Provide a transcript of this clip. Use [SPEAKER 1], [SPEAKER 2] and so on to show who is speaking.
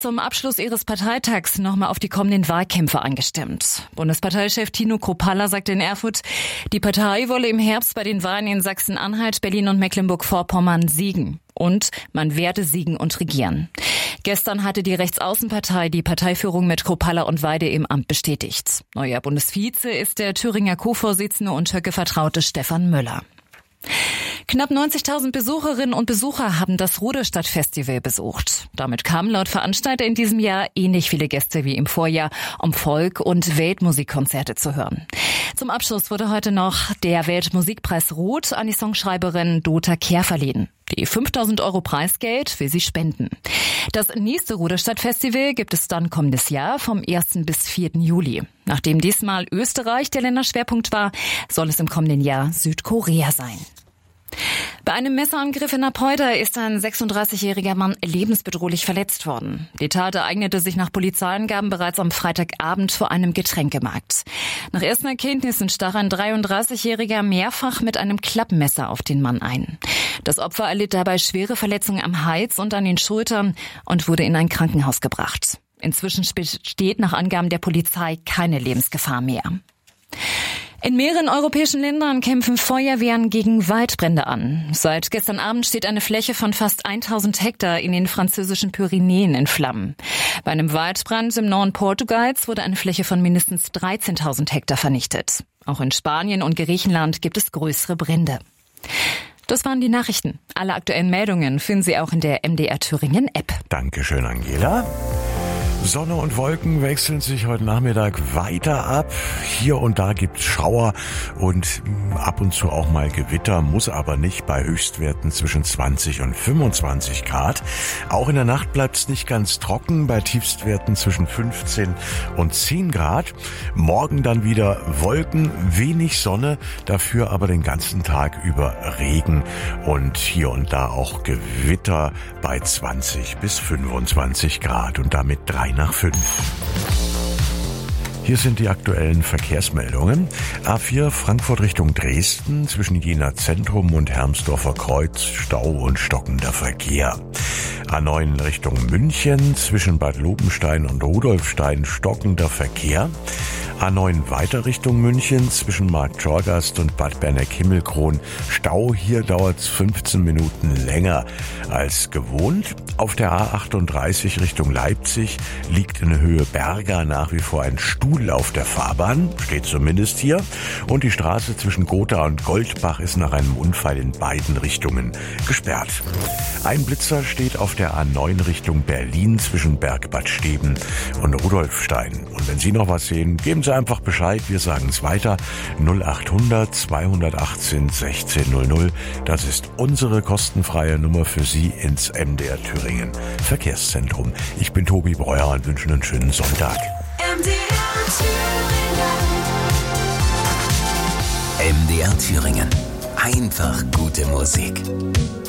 [SPEAKER 1] Zum Abschluss ihres Parteitags nochmal auf die kommenden Wahlkämpfe eingestimmt. Bundesparteichef Tino Kruppalla sagte in Erfurt, die Partei wolle im Herbst bei den Wahlen in Sachsen-Anhalt, Berlin und Mecklenburg-Vorpommern siegen. Und man werde siegen und regieren. Gestern hatte die Rechtsaußenpartei die Parteiführung mit Kruppalla und Weide im Amt bestätigt. Neuer Bundesvize ist der Thüringer Co-Vorsitzende und Höcke-Vertraute Stefan Müller. Knapp 90.000 Besucherinnen und Besucher haben das Ruderstadt-Festival besucht. Damit kamen laut Veranstalter in diesem Jahr ähnlich viele Gäste wie im Vorjahr, um Folk- und Weltmusikkonzerte zu hören. Zum Abschluss wurde heute noch der Weltmusikpreis Rot an die Songschreiberin Dota Kehr verliehen. Die 5.000 € Preisgeld will sie spenden. Das nächste Ruderstadt-Festival gibt es dann kommendes Jahr vom 1. bis 4. Juli. Nachdem diesmal Österreich der Länderschwerpunkt war, soll es im kommenden Jahr Südkorea sein. Bei einem Messerangriff in Apolda ist ein 36-jähriger Mann lebensbedrohlich verletzt worden. Die Tat ereignete sich nach Polizeiangaben bereits am Freitagabend vor einem Getränkemarkt. Nach ersten Erkenntnissen stach ein 33-jähriger mehrfach mit einem Klappmesser auf den Mann ein. Das Opfer erlitt dabei schwere Verletzungen am Hals und an den Schultern und wurde in ein Krankenhaus gebracht. Inzwischen besteht nach Angaben der Polizei keine Lebensgefahr mehr. In mehreren europäischen Ländern kämpfen Feuerwehren gegen Waldbrände an. Seit gestern Abend steht eine Fläche von fast 1000 Hektar in den französischen Pyrenäen in Flammen. Bei einem Waldbrand im Norden Portugals wurde eine Fläche von mindestens 13.000 Hektar vernichtet. Auch in Spanien und Griechenland gibt es größere Brände. Das waren die Nachrichten. Alle aktuellen Meldungen finden Sie auch in der MDR Thüringen App.
[SPEAKER 2] Dankeschön, Angela. Sonne und Wolken wechseln sich heute Nachmittag weiter ab. Hier und da gibt's Schauer und ab und zu auch mal Gewitter, muss aber nicht, bei Höchstwerten zwischen 20 und 25 Grad. Auch in der Nacht bleibt's nicht ganz trocken, bei Tiefstwerten zwischen 15 und 10 Grad. Morgen dann wieder Wolken, wenig Sonne, dafür aber den ganzen Tag über Regen und hier und da auch Gewitter bei 20 bis 25 Grad und damit 3 nach 5. Hier sind die aktuellen Verkehrsmeldungen. A4 Frankfurt Richtung Dresden zwischen Jena Zentrum und Hermsdorfer Kreuz Stau und stockender Verkehr. A9 Richtung München zwischen Bad Lobenstein und Rudolfstein stockender Verkehr. A9 weiter Richtung München zwischen Marktschorgast und Bad Berneck-Himmelkron Stau. Hier dauert es 15 Minuten länger als gewohnt. Auf der A38 Richtung Leipzig liegt in Höhe Berga nach wie vor ein Stuhl auf der Fahrbahn, steht zumindest hier. Und die Straße zwischen Gotha und Goldbach ist nach einem Unfall in beiden Richtungen gesperrt. Ein Blitzer steht auf der A9 Richtung Berlin zwischen Bergbad Steben und Rudolfstein. Und wenn Sie noch was sehen, geben Sie einfach Bescheid, wir sagen es weiter. 0800 218 1600. Das ist unsere kostenfreie Nummer für Sie ins MDR Thüringen Verkehrszentrum. Ich bin Tobi Breuer und wünsche einen schönen Sonntag.
[SPEAKER 3] MDR Thüringen. Einfach gute Musik.